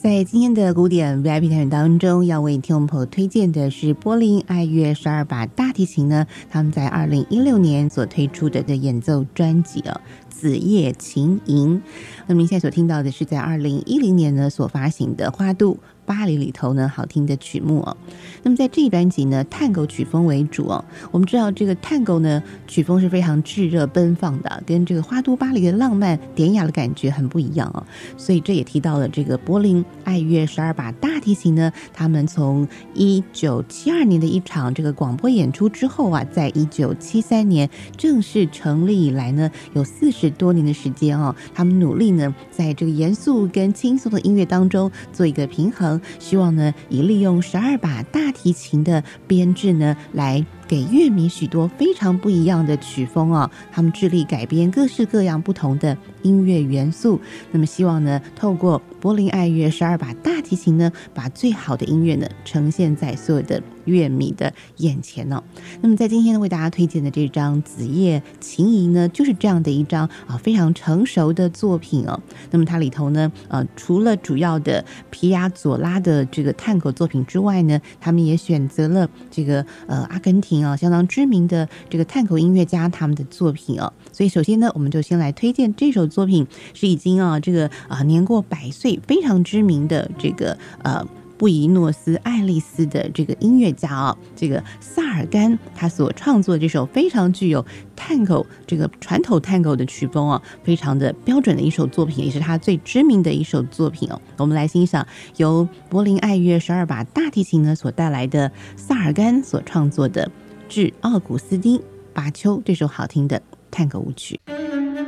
在今天的古典 VIP 单元当中，要为听众朋友推荐的是柏林爱乐12把大提琴呢，他们在2016年所推出的演奏专辑子夜琴吟。那么您现在所听到的是在2010年呢所发行的花都巴黎里头呢好听的曲目那么在这一专辑呢，探戈曲风为主我们知道这个探戈呢曲风是非常炙热奔放的，跟这个花都巴黎的浪漫典雅的感觉很不一样所以这也提到了这个柏林爱乐12把大提琴呢，他们从1972年的一场这个广播演出之后在1973年正式成立以来呢，有40多年的时间他们努力呢在这个严肃跟轻松的音乐当中做一个平衡，希望呢以利用12把大提琴的编制呢来给乐迷许多非常不一样的曲风他们致力改编各式各样不同的音乐元素，那么希望呢透过柏林爱乐12把大提琴呢，把最好的音乐呢呈现在所有的乐迷的眼前那么在今天呢为大家推荐的这张子夜琴吟呢，就是这样的一张非常成熟的作品那么它里头呢除了主要的皮亚佐拉的这个探戈作品之外呢，他们也选择了这个阿根廷相当知名的这个探戈音乐家他们的作品所以首先呢我们就先来推荐这首作品，是已经这个年过100岁非常知名的这个布宜诺斯艾利斯的这个音乐家这个萨尔甘他所创作的这首非常具有探戈这个传统探戈的曲风非常的标准的一首作品，也是他最知名的一首作品我们来欣赏由柏林爱乐12把大提琴呢所带来的萨尔甘所创作的致奥古斯丁巴丘这首好听的探戈舞曲。